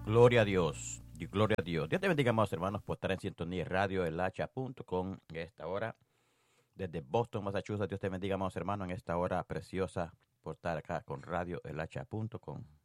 Gloria a Dios. Y gloria a Dios. Dios te bendiga, amados hermanos, por estar en sintonía de radioelhacha.com en esta hora. Desde Boston, Massachusetts. Dios te bendiga, amados hermanos, en esta hora preciosa por estar acá con radioelhacha.com.